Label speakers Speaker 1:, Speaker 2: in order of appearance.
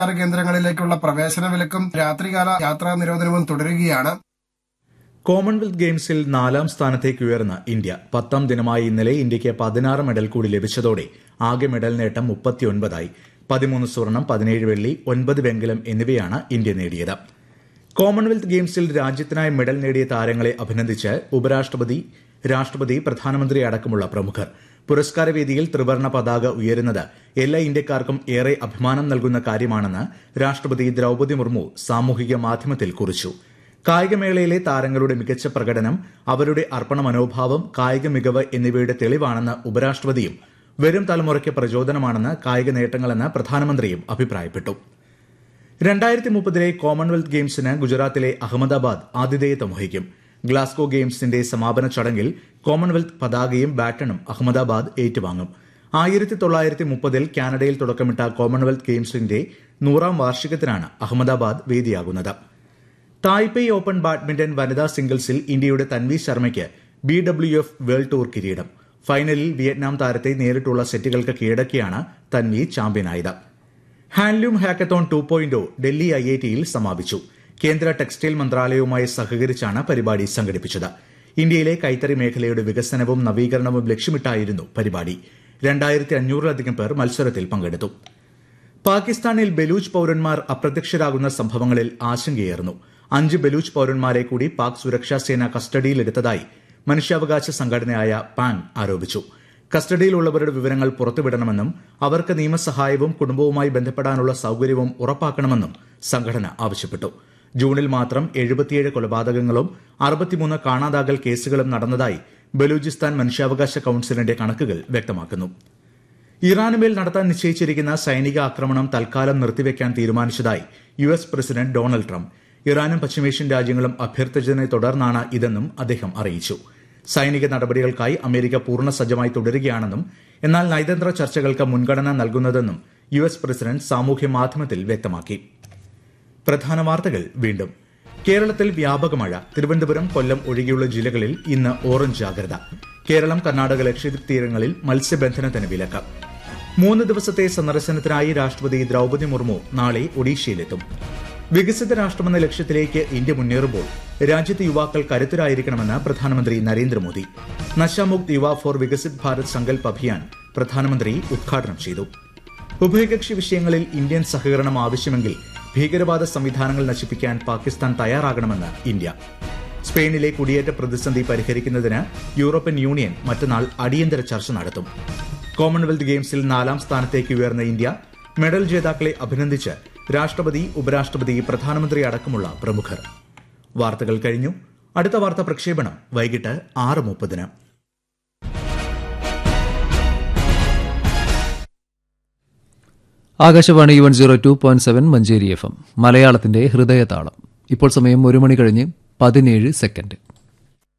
Speaker 1: കേന്ദ്രങ്ങളിലേക്കുള്ള പ്രവേശന വിലക്കും രാത്രികാല യാത്രാ നിരോധനവും തുടരുകയാണ്.
Speaker 2: കോമൺവെൽത്ത് ഗെയിംസിൽ 4ാം സ്ഥാനത്തേക്ക് ഉയർന്ന ഇന്ത്യ. 10ാം ദിനമായ ഇന്നലെ ഇന്ത്യയ്ക്ക് 16 മെഡൽ കൂടി ലഭിച്ചതോടെ ആകെ മെഡൽ നേട്ടം 39 13 സ്വർണം, 17 വെള്ളി, 9 വെങ്കലം എന്നിവയാണ് ഇന്ത്യ നേടിയത്. കോമൺവെൽത്ത് ഗെയിംസിൽ രാജ്യത്തിനായി മെഡൽ നേടിയ താരങ്ങളെ അഭിനന്ദിച്ച് ഉപരാഷ്ട്രപതി, രാഷ്ട്രപതി, പ്രധാനമന്ത്രി അടക്കമുള്ള പ്രമുഖർ. പുരസ്കാരവേദിയിൽ ത്രിവർണ്ണ പതാക ഉയരുന്നത് എല്ലാ ഇന്ത്യക്കാർക്കും ഏറെ അഭിമാനം നൽകുന്ന കാര്യമാണെന്ന് രാഷ്ട്രപതി ദ്രൌപദി മുർമു സാമൂഹിക മാധ്യമത്തിൽ കുറിച്ചു. കായികമേളയിലെ താരങ്ങളുടെ മികച്ച പ്രകടനം, അവരുടെ അർപ്പണ മനോഭാവം, കായിക മികവ് എന്നിവയുടെ തെളിവാണെന്ന് ഉപരാഷ്ട്രപതിയും വരും തലമുറയ്ക്ക് പ്രചോദനമാണെന്ന് കായിക നേട്ടങ്ങളെന്ന് പ്രധാനമന്ത്രിയും അഭിപ്രായപ്പെട്ടു. 2030 കോമൺവെൽത്ത് ഗെയിംസിന് ഗുജറാത്തിലെ അഹമ്മദാബാദ് ആതിഥേയത്വം വഹിക്കും. ഗ്ലാസ്ഗോ ഗെയിംസിന്റെ സമാപന ചടങ്ങിൽ കോമൺവെൽത്ത് പതാകയും ബാറ്റണും അഹമ്മദാബാദ് ഏറ്റുവാങ്ങും. 1930 കാനഡയിൽ തുടക്കമിട്ട കോമൺവെൽത്ത് ഗെയിംസിന്റെ 100ാം വാർഷികത്തിനാണ് അഹമ്മദാബാദ് വേദിയാകുന്നത്. തായ്പേയ് ഓപ്പൺ ബാഡ്മിന്റൺ വനിതാ സിംഗിൾസിൽ ഇന്ത്യയുടെ തൻവി ശർമ്മയ്ക്ക് BWF വേൾഡ് ടൂർ കിരീടം. ഫൈനലിൽ വിയറ്റ്നാം താരത്തെ നേരിട്ടുള്ള സെറ്റുകൾക്ക് കീഴടക്കിയാണ് തൻവി ചാമ്പ്യനായത്. ഹാൻഡ്ലൂം ഹാക്കത്തോൺ 2.0 ഡൽഹി IITയിൽ സമാപിച്ചു. കേന്ദ്ര ടെക്സ്റ്റൈൽ മന്ത്രാലയവുമായി സഹകരിച്ചാണ് പരിപാടി സംഘടിപ്പിച്ചത്. ഇന്ത്യയിലെ കൈത്തറി മേഖലയുടെ വികസനവും നവീകരണവും ലക്ഷ്യമിട്ടായിരുന്നു പരിപാടി. 2500-ലധികം പേർ മത്സരത്തിൽ പങ്കെടുത്തു. പാകിസ്ഥാനിൽ ബലൂച്ച് പൌരന്മാർ അപ്രത്യക്ഷരാകുന്ന സംഭവങ്ങളിൽ ആശങ്കയേറുന്നു. 5 ബലൂച്ച് പൌരന്മാരെ കൂടി പാക് സുരക്ഷാ സേന കസ്റ്റഡിയിലെടുത്തതായി മനുഷ്യാവകാശ സംഘടനയായ പാങ് ആരോപിച്ചു. കസ്റ്റഡിയിലുള്ളവരുടെ വിവരങ്ങൾ പുറത്തുവിടണമെന്നും അവർക്ക് നിയമസഹായവും കുടുംബവുമായി ബന്ധപ്പെടാനുള്ള സൌകര്യവും ഉറപ്പാക്കണമെന്നും സംഘടന ആവശ്യപ്പെട്ടു. ജൂണിൽ മാത്രം 77 കൊലപാതകങ്ങളും 63 കാണാതാകൽ കേസുകളും നടന്നതായി ബലൂചിസ്ഥാൻ മനുഷ്യാവകാശ കൌൺസിലിന്റെ കണക്കുകൾ വ്യക്തമാക്കുന്നു. ഇറാനുമേൽ നടത്താൻ നിശ്ചയിച്ചിരിക്കുന്ന സൈനിക ആക്രമണം തൽക്കാലം നിർത്തിവെക്കാൻ തീരുമാനിച്ചതായി US പ്രസിഡന്റ് ഡൊണാൾഡ് ട്രംപ്. ഇറാനും പശ്ചിമേഷ്യൻ രാജ്യങ്ങളും അഭ്യർത്ഥിച്ചതിനെ തുടർന്നാണ് ഇതെന്നും അദ്ദേഹം അറിയിച്ചു. സൈനിക നടപടികൾക്കായി അമേരിക്ക പൂർണ്ണ സജ്ജമായി തുടരുകയാണെന്നും എന്നാൽ നയതന്ത്ര ചർച്ചകൾക്ക് മുൻഗണന നൽകുന്നതെന്നും US പ്രസിഡന്റ് സാമൂഹ്യ മാധ്യമത്തിൽ വ്യക്തമാക്കി. പ്രധാന വാർത്തകൾ വീണ്ടും. കേരളത്തിൽ വ്യാപക മഴ. തിരുവനന്തപുരം, കൊല്ലം ഒഴികെയുള്ള ജില്ലകളിൽ ഇന്ന് ഓറഞ്ച് ജാഗ്രത. കേരളം, കർണാടക, ലക്ഷദ്വീപ് തീരങ്ങളിൽ മത്സ്യബന്ധനത്തിന് വിലക്ക്. 3 ദിവസത്തെ സന്ദർശനത്തിനായി രാഷ്ട്രപതി ദ്രൌപദി മുർമു നാളെ ഒഡീഷയിലെത്തും. വികസിത രാഷ്ട്രമെന്ന ലക്ഷ്യത്തിലേക്ക് ഇന്ത്യ മുന്നേറുമ്പോൾ രാജ്യത്തെ യുവാക്കൾ കരുത്തരായിരിക്കണമെന്ന് പ്രധാനമന്ത്രി നരേന്ദ്രമോദി. നശാമുക്ത് യുവ ഫോർ വികസിത് ഭാരത് സങ്കൽപ് അഭിയാൻ പ്രധാനമന്ത്രി ഉദ്ഘാടനം ചെയ്തു. ഉഭയകക്ഷി വിഷയങ്ങളിൽ ഇന്ത്യൻ സഹകരണം ആവശ്യമെങ്കിൽ ഭീകരവാദ സംവിധാനങ്ങൾ നശിപ്പിക്കാൻ പാകിസ്ഥാൻ തയ്യാറാകണമെന്ന് ഇന്ത്യ. സ്പെയിനിലെ കുടിയേറ്റ പ്രതിസന്ധി പരിഹരിക്കുന്നതിന് യൂറോപ്യൻ യൂണിയൻ മറ്റന്നാൾ അടിയന്തര ചർച്ച നടത്തും. കോമൺവെൽത്ത് ഗെയിംസിൽ 4ാം സ്ഥാനത്തേക്ക് ഉയർന്ന ഇന്ത്യ. മെഡൽ ജേതാക്കളെ അഭിനന്ദിച്ച് രാഷ്ട്രപതി, ഉപരാഷ്ട്രപതി, പ്രധാനമന്ത്രി അടക്കമുള്ള പ്രമുഖർ. വാർത്തകൾ കഴിഞ്ഞു. അടുത്ത വാർത്താ പ്രക്ഷേപണം വൈകിട്ട് 6:30.
Speaker 3: ആകാശവാണി 102.7 മഞ്ചേരി FM മലയാളത്തിന്റെ ഹൃദയതാളം. ഇപ്പോൾ സമയം 1 മണി കഴിഞ്ഞ് 17 സെക്കൻഡ്.